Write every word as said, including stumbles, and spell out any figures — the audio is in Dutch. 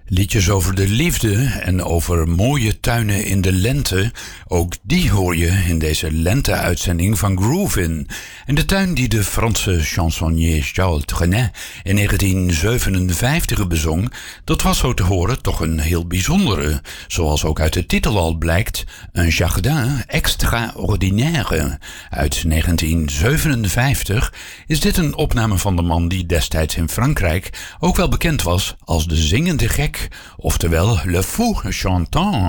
Liedjes over de liefde en over mooie tuinen in de lente, ook die hoor je in deze lente-uitzending van Groovin. En de tuin die de Franse chansonnier Charles Trenet in negentien zevenenvijftig bezong, dat was zo te horen toch een heel bijzondere. Zoals ook uit de titel al blijkt, Un Jardin Extraordinaire. Uit negentien zevenenvijftig is dit een opname van de man die destijds in Frankrijk ook wel bekend was als de zingende gek, oftewel Le Fou Chantant.